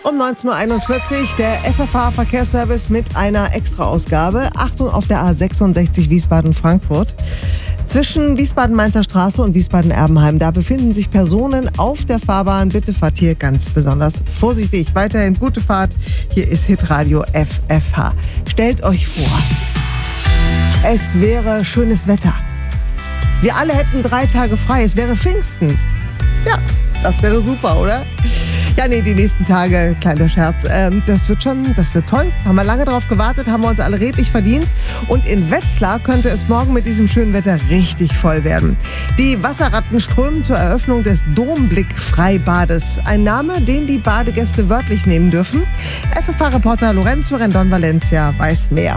Um 19.41 Uhr der FFH-Verkehrsservice mit einer Extra-Ausgabe. Achtung auf der A66 Wiesbaden-Frankfurt. Zwischen Wiesbaden-Mainzer Straße und Wiesbaden-Erbenheim, da befinden sich Personen auf der Fahrbahn. Bitte fahrt hier ganz besonders vorsichtig. Weiterhin gute Fahrt. Hier ist Hitradio FFH. Stellt euch vor, es wäre schönes Wetter. Wir alle hätten 3 Tage frei. Es wäre Pfingsten. Ja, das wäre super, oder? Ja, nee, die nächsten Tage, kleiner Scherz, das wird toll. Haben wir lange drauf gewartet, haben wir uns alle redlich verdient. Und in Wetzlar könnte es morgen mit diesem schönen Wetter richtig voll werden. Die Wasserratten strömen zur Eröffnung des Domblick-Freibades. Ein Name, den die Badegäste wörtlich nehmen dürfen. FFH-Reporter Lorenzo Rendon-Valencia weiß mehr.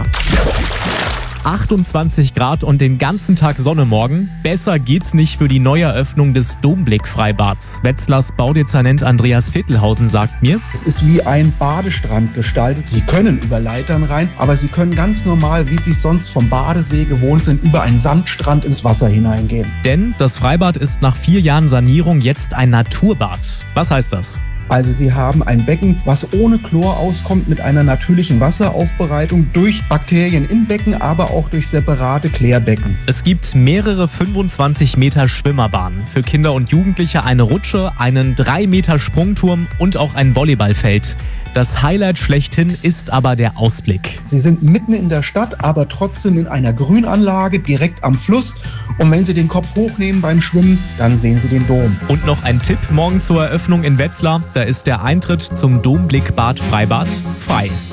28 Grad und den ganzen Tag Sonne morgen. Besser geht's nicht für die Neueröffnung des Domblick-Freibads. Wetzlars Baudezernent Andreas Vittelhausen sagt mir: Es ist wie ein Badestrand gestaltet. Sie können über Leitern rein, aber Sie können ganz normal, wie Sie es sonst vom Badesee gewohnt sind, über einen Sandstrand ins Wasser hineingehen. Denn das Freibad ist nach 4 Jahren Sanierung jetzt ein Naturbad. Was heißt das? Also Sie haben ein Becken, was ohne Chlor auskommt, mit einer natürlichen Wasseraufbereitung durch Bakterien im Becken, aber auch durch separate Klärbecken. Es gibt mehrere 25 Meter Schwimmerbahnen. Für Kinder und Jugendliche eine Rutsche, einen 3 Meter Sprungturm und auch ein Volleyballfeld. Das Highlight schlechthin ist aber der Ausblick. Sie sind mitten in der Stadt, aber trotzdem in einer Grünanlage direkt am Fluss. Und wenn Sie den Kopf hochnehmen beim Schwimmen, dann sehen Sie den Dom. Und noch ein Tipp morgen zur Eröffnung in Wetzlar. Da ist der Eintritt zum Domblick-Bad Freibad frei.